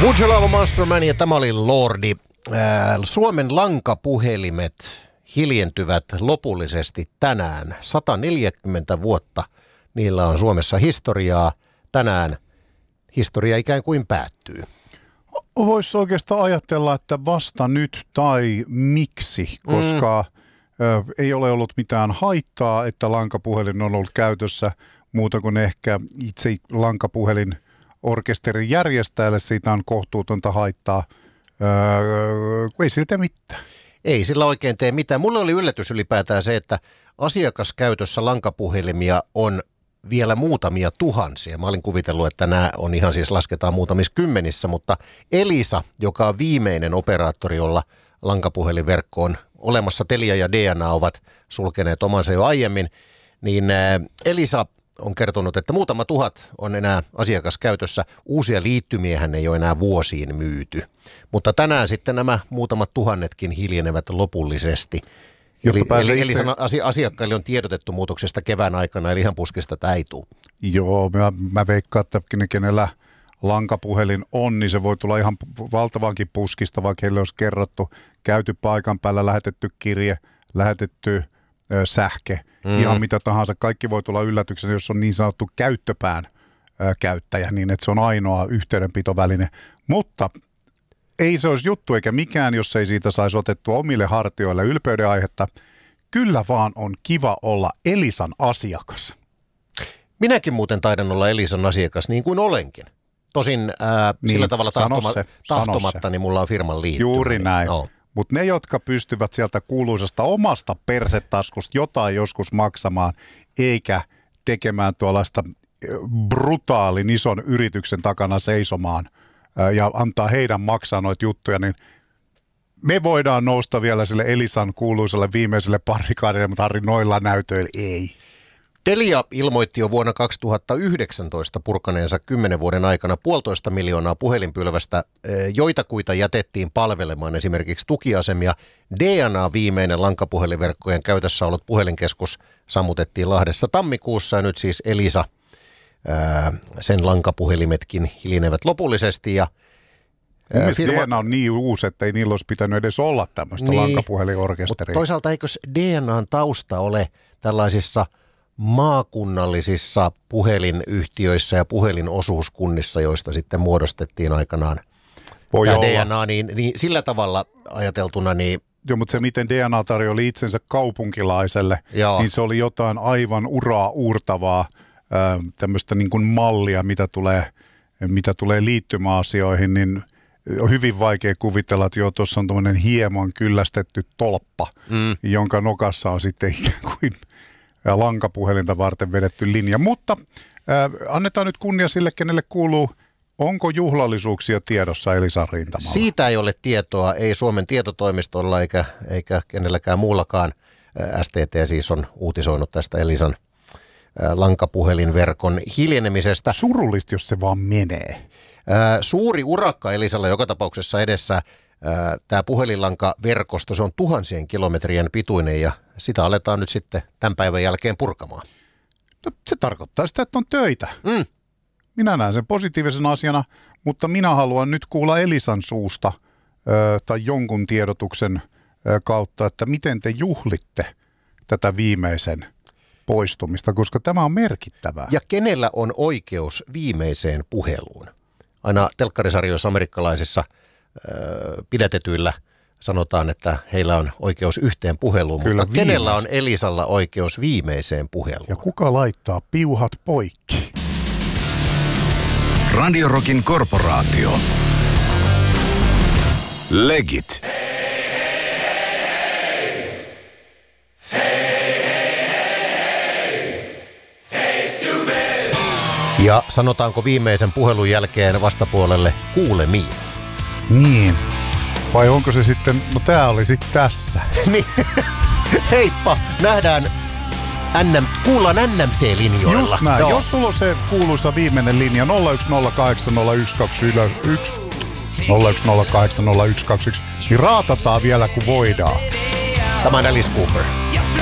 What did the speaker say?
Would You Love a Monster Man, ja tämä oli Lordi. Suomen lankapuhelimet hiljentyvät lopullisesti tänään. 140 vuotta niillä on Suomessa historiaa. Tänään historia ikään kuin päättyy. Voisi oikeastaan ajatella, että vasta nyt tai miksi, koska ei ole ollut mitään haittaa, että lankapuhelin on ollut käytössä muuta kuin ehkä itse lankapuhelin orkesterin järjestäjälle siitä on kohtuutonta haittaa. Ei sillä tee mitään. Ei sillä oikein tee mitään. Mulle oli yllätys ylipäätään se, että asiakaskäytössä lankapuhelimia on vielä muutamia tuhansia. Mä olin kuvitellut, että nämä on ihan siis lasketaan muutamissa kymmenissä, mutta Elisa, joka on viimeinen operaattori, jolla lankapuhelinverkko on olemassa, Telia ja DNA ovat sulkeneet omansa jo aiemmin, niin Elisa on kertonut, että muutama tuhat on enää asiakaskäytössä. Uusia liittymiehän ei ole enää vuosiin myyty. Mutta tänään sitten nämä muutamat tuhannetkin hiljenevät lopullisesti. Eli Elisan asiakkaille on tiedotettu muutoksesta kevään aikana, eli ihan puskista tämä ei tule. Joo, mä veikkaan, että kenellä lankapuhelin on, niin se voi tulla ihan valtavankin puskista, vaikka heille olisi kerrottu, käyty paikan päällä, lähetetty kirje, lähetetty sähke, ihan mitä tahansa. Kaikki voi tulla yllätyksenä, jos on niin sanottu käyttöpään käyttäjä, niin että se on ainoa yhteydenpitoväline. Mutta ei se olisi juttu eikä mikään, jos ei siitä saisi otettua omille hartioille ylpeyden aihetta. Kyllä vaan on kiva olla Elisan asiakas. Minäkin muuten taidan olla Elisan asiakas, niin kuin olenkin. Tosin sillä tavalla tahtomatta, niin mulla on firman liittynyt. Juuri näin. No. Mutta ne, jotka pystyvät sieltä kuuluisasta omasta persetaskusta jotain joskus maksamaan, eikä tekemään tuollaista brutaalin ison yrityksen takana seisomaan ja antaa heidän maksaa noita juttuja, niin me voidaan nousta vielä sille Elisan kuuluiselle viimeiselle barrikaadille, mutta Harri, noilla näytöillä ei. Telia ilmoitti jo vuonna 2019 purkaneensa 10 vuoden aikana 1,5 miljoonaa puhelinpylvästä. Joitakuita jätettiin palvelemaan esimerkiksi tukiasemia. DNA viimeinen lankapuhelinverkkojen käytössä ollut puhelinkeskus sammutettiin Lahdessa tammikuussa ja nyt siis Elisa, sen lankapuhelimetkin hiljenevät lopullisesti. Ja DNA on niin uusi, että ei niillä olisi pitänyt edes olla tämmöistä lankapuhelinorkesteria. Mutta toisaalta eikös DNAn tausta ole tällaisissa maakunnallisissa puhelinyhtiöissä ja puhelinosuuskunnissa, joista sitten muodostettiin aikanaan tämä DNA, niin sillä tavalla ajateltuna niin. Joo, mutta se miten DNA tarjoili itsensä kaupunkilaiselle, niin se oli jotain aivan uraa uurtavaa, tämmöistä niin kuin mallia, mitä tulee liittymäasioihin, niin on hyvin vaikea kuvitella, että tuossa on tämmöinen hieman kyllästetty tolppa, jonka nokassa on sitten ikään kuin lankapuhelinta varten vedetty linja. Mutta annetaan nyt kunnia sille, kenelle kuuluu. Onko juhlallisuuksia tiedossa Elisan rintamalla? Siitä ei ole tietoa, ei Suomen tietotoimistolla eikä kenelläkään muullakaan. STT siis on uutisoinut tästä Elisan lankapuhelinverkon hiljenemisestä. Surullista, jos se vaan menee. Suuri urakka Elisalla joka tapauksessa edessä. Tämä puhelinlankaverkosto, se on tuhansien kilometrien pituinen ja sitä aletaan nyt sitten tämän päivän jälkeen purkamaan. No, se tarkoittaa sitä, että on töitä. Minä näen sen positiivisena asiana, mutta minä haluan nyt kuulla Elisan suusta tai jonkun tiedotuksen kautta, että miten te juhlitte tätä viimeisen poistumista, koska tämä on merkittävää. Ja kenellä on oikeus viimeiseen puheluun? Aina telkkarisarjoissa amerikkalaisissa pidätetyillä sanotaan, että heillä on oikeus yhteen puheluun, kyllä, mutta kenellä on Elisalla oikeus viimeiseen puheluun? Ja kuka laittaa piuhat poikki? Radio Rockin korporaatio. Legit. Ja sanotaanko viimeisen puhelun jälkeen vastapuolelle kuulemiin? Niin. Vai onko se sitten, no tää oli sitten tässä. Niin. Heippa, nähdään, kuullaan NMT-linjoilla. Just näin. Joo. Jos sulla on se kuuluisa viimeinen linja 01080121 01080121, niin raatataan vielä kun voidaan. Tämä on Alice Cooper.